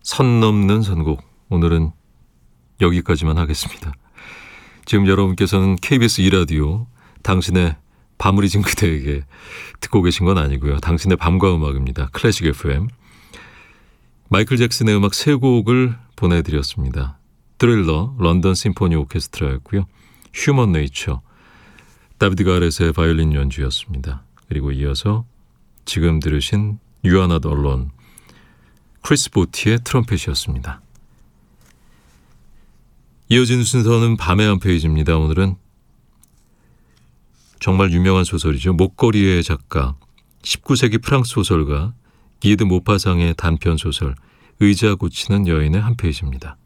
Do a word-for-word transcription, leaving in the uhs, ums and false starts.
선 넘는 선곡, 오늘은 여기까지만 하겠습니다. 지금 여러분께서는 케이비에스 이 라디오 당신의 밤을 잊은 그대에게 듣고 계신 건 아니고요. 당신의 밤과 음악입니다. 클래식 에프엠. 마이클 잭슨의 음악 세 곡을 보내드렸습니다. 드릴러, 런던 심포니 오케스트라였고요. 휴먼 네이처, 다비드 가렛의 바이올린 연주였습니다. 그리고 이어서 지금 들으신 You Are Not Alone, 크리스 보티의 트럼펫이었습니다. 이어진 순서는 밤의 한 페이지입니다. 오늘은 정말 유명한 소설이죠. 목걸이의 작가, 십구 세기 프랑스 소설가 기드 모파상의 단편 소설 의자 고치는 여인의 한 페이지입니다.